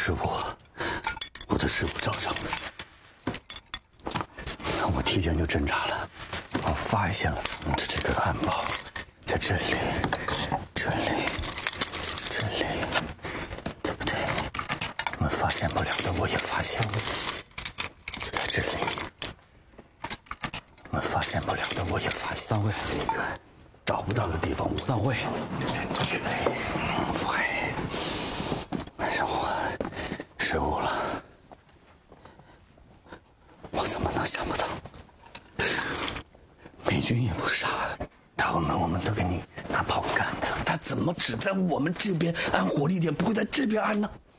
失误，我的失误找上了。我提前就侦查了，我发现了你的这个暗堡，在这里，这里，对不对？你们发现不了的，我也发现了，就在这里。你们发现不了的，我也发现。 散会。 一个找不到的地方， 散会。 在这里，对，但是我失误了。我怎么能想不到？美军也不傻，打我们都给你拿炮干的，他怎么只在我们这边按火力点，不会在这边按呢？